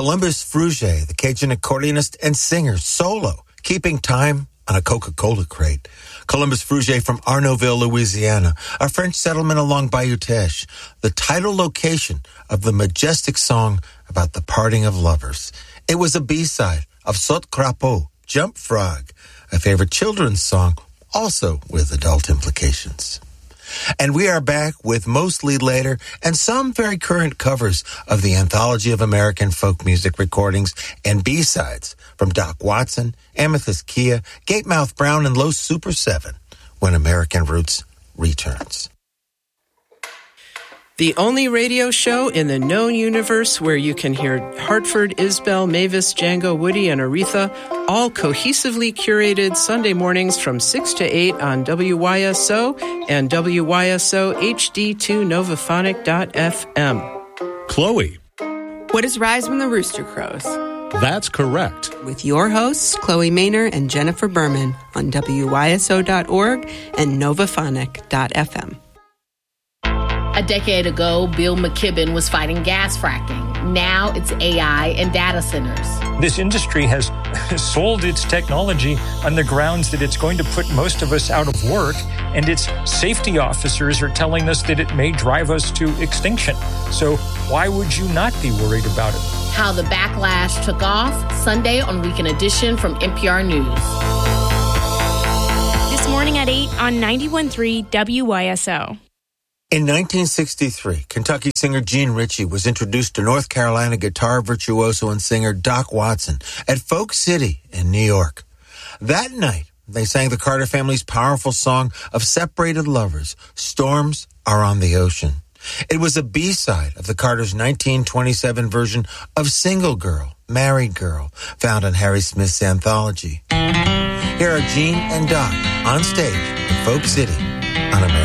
Columbus Fruget, the Cajun accordionist and singer, solo, keeping time on a Coca-Cola crate. Columbus Fruget from Arnaudville, Louisiana, a French settlement along Bayou Teche, the title location of the majestic song about the parting of lovers. It was a B-side of Saute Crapaud, Jump Frog, a favorite children's song, also with adult implications. And we are back with mostly later and some very current covers of the Anthology of American Folk Music recordings and B-sides from Doc Watson, Amethyst Kia, Gatemouth Brown, and Los Super 7 when American Roots returns. The only radio show in the known universe where you can hear Hartford, Isbell, Mavis, Django, Woody, and Aretha, all cohesively curated Sunday mornings from 6 to 8 on WYSO and WYSO HD2 Novaphonic.fm. Chloe. What is Rise when the Rooster Crows? That's correct. With your hosts, Chloe Maynor and Jennifer Berman on WYSO.org and Novaphonic.fm. A decade ago, Bill McKibben was fighting gas fracking. Now it's AI and data centers. This industry has sold its technology on the grounds that it's going to put most of us out of work, and its safety officers are telling us that it may drive us to extinction. So why would you not be worried about it? How the backlash took off, Sunday on Weekend Edition from NPR News. This morning at 8 on 91.3 WYSO. In 1963, Kentucky singer Gene Ritchie was introduced to North Carolina guitar virtuoso and singer Doc Watson at Folk City in New York. That night, they sang the Carter family's powerful song of separated lovers, Storms Are on the Ocean. It was a B-side of the Carters' 1927 version of Single Girl, Married Girl, found on Harry Smith's anthology. Here are Gene and Doc on stage at Folk City on America.